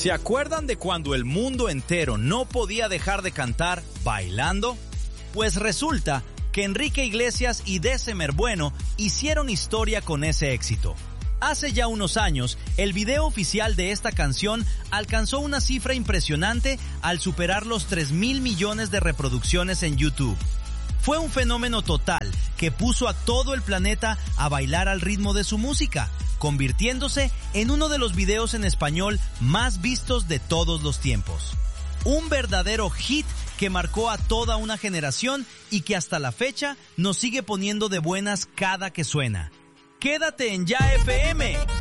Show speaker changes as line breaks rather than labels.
¿Se acuerdan de cuando el mundo entero no podía dejar de cantar bailando? Pues resulta que Enrique Iglesias y December Bueno hicieron historia con ese éxito. Hace ya unos años, el video oficial de esta canción alcanzó una cifra impresionante al superar los 3,000 millones de reproducciones en YouTube. Fue un fenómeno total que puso a todo el planeta a bailar al ritmo de su música, convirtiéndose en uno de los videos en español más vistos de todos los tiempos. Un verdadero hit que marcó a toda una generación y que hasta la fecha nos sigue poniendo de buenas cada que suena. Quédate en Ya FM